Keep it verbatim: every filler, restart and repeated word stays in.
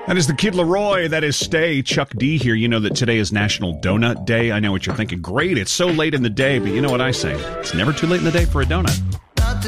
That is the Kid Leroy. That is Stay. Chuck D here. You know that today is National Donut Day. I know what you're thinking. Great, it's so late in the day, but you know what I say. It's never too late in the day for a donut.